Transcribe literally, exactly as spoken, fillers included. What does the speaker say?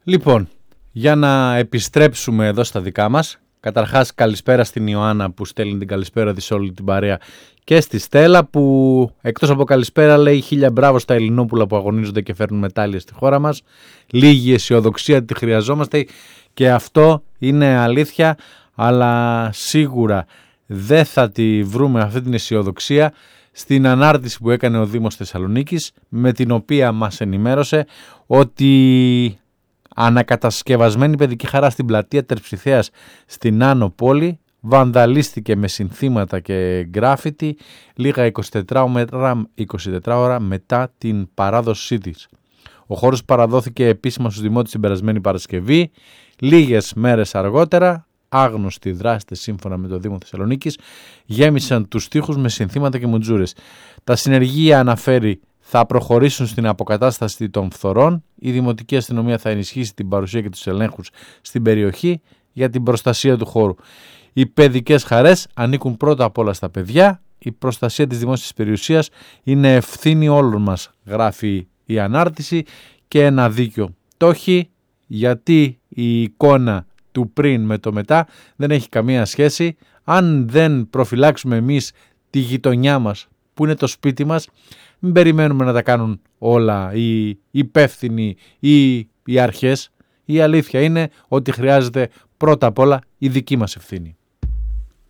Λοιπόν, για να επιστρέψουμε εδώ στα δικά μας. Καταρχάς καλησπέρα στην Ιωάννα που στέλνει την καλησπέρα της σε όλη την παρέα και στη Στέλλα που εκτός από καλησπέρα λέει χίλια μπράβο στα Ελληνόπουλα που αγωνίζονται και φέρνουν μετάλλια στη χώρα μας. Λίγη αισιοδοξία τη χρειαζόμαστε και αυτό είναι αλήθεια, αλλά σίγουρα δεν θα τη βρούμε αυτή την αισιοδοξία στην ανάρτηση που έκανε ο Δήμος Θεσσαλονίκης, με την οποία μας ενημέρωσε ότι ανακατασκευασμένη παιδική χαρά στην πλατεία Τερψιθέας στην Άνω Πόλη βανδαλίστηκε με συνθήματα και γκράφιτι λίγα είκοσι τέσσερις ώρα μετά την παράδοσή της. Ο χώρος παραδόθηκε επίσημα στους δημότες την περασμένη Παρασκευή. Λίγες μέρες αργότερα, άγνωστοι δράστες σύμφωνα με το Δήμο Θεσσαλονίκης γέμισαν τους τοίχους με συνθήματα και μουτζούρες. Τα συνεργεία, αναφέρει, θα προχωρήσουν στην αποκατάσταση των φθορών. Η Δημοτική Αστυνομία θα ενισχύσει την παρουσία και τους ελέγχους στην περιοχή για την προστασία του χώρου. Οι παιδικές χαρές ανήκουν πρώτα απ' όλα στα παιδιά. Η προστασία της δημόσιας περιουσίας είναι ευθύνη όλων μας, γράφει η ανάρτηση, και ένα δίκιο το έχει, γιατί η εικόνα του πριν με το μετά δεν έχει καμία σχέση. Αν δεν προφυλάξουμε εμείς τη γειτονιά μας που είναι το σπίτι μας, μην περιμένουμε να τα κάνουν όλα οι υπεύθυνοι ή οι αρχές. Η αλήθεια είναι ότι χρειάζεται πρώτα απ' όλα η δική μας ευθύνη.